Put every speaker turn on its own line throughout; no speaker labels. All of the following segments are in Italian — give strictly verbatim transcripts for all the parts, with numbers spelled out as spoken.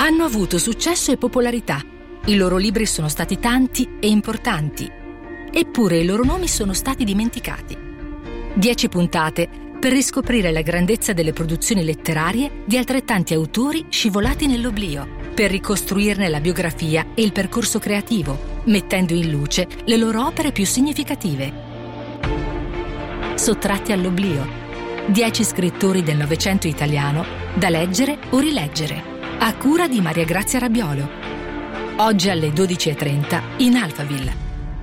Hanno avuto successo e popolarità. I loro libri sono stati tanti e importanti. Eppure i loro nomi sono stati dimenticati. Dieci puntate per riscoprire la grandezza delle produzioni letterarie di altrettanti autori scivolati nell'oblio, per ricostruirne la biografia e il percorso creativo, mettendo in luce le loro opere più significative. Sottratti all'oblio. Dieci scrittori del Novecento italiano da leggere o rileggere, a cura di Maria Grazia Rabiolo. Oggi alle dodici e trenta in Alphaville.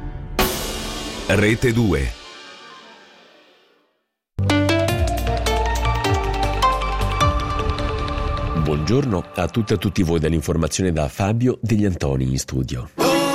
Rete due. Buongiorno a tutte e a tutti voi dall'informazione da Fabio Degli Antoni in studio.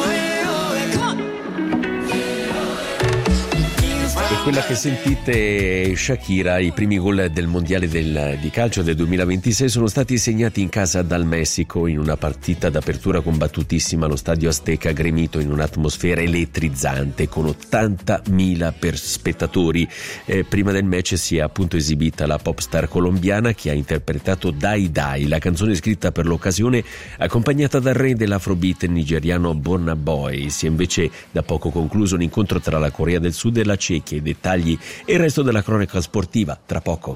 E quella che sentite è Shakira. I primi gol del mondiale del, di calcio del duemilaventisei sono stati segnati in casa dal Messico in una partita d'apertura combattutissima allo stadio Azteca, gremito in un'atmosfera elettrizzante con ottantamila per spettatori. Eh, prima del match si è appunto esibita la pop star colombiana che ha interpretato Dai Dai, la canzone scritta per l'occasione accompagnata dal re dell'afrobeat nigeriano Burna Boy. Si è invece da poco concluso un incontro tra la Corea del Sud e la Cechia. I dettagli e il resto della cronaca sportiva tra poco.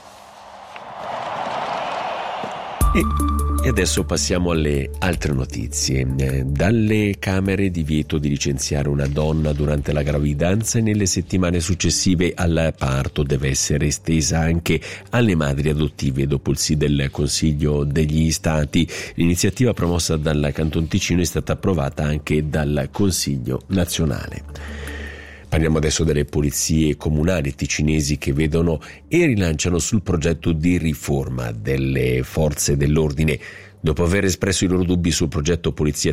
E adesso passiamo alle altre notizie. Dalle Camere divieto di licenziare una donna durante la gravidanza e nelle settimane successive al parto deve essere estesa anche alle madri adottive dopo il sì del Consiglio degli Stati. L'iniziativa promossa dal Canton Ticino è stata approvata anche dal Consiglio nazionale. Parliamo adesso delle polizie comunali ticinesi che vedono e rilanciano sul progetto di riforma delle forze dell'ordine. Dopo aver espresso i loro dubbi sul progetto Polizia